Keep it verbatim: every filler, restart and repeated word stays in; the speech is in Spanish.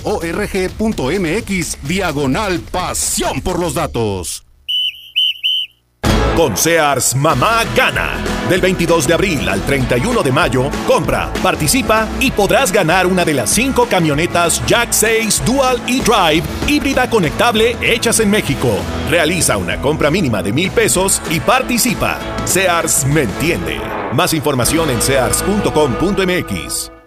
org.mx diagonal pasión por los datos. Con Sears, mamá gana. Del veintidós de abril al treinta y uno de mayo, compra, participa y podrás ganar una de las cinco camionetas Jack seis Dual e-Drive híbrida conectable hechas en México. Realiza una compra mínima de mil pesos y participa. Sears me entiende. Más información en sears punto com punto m x.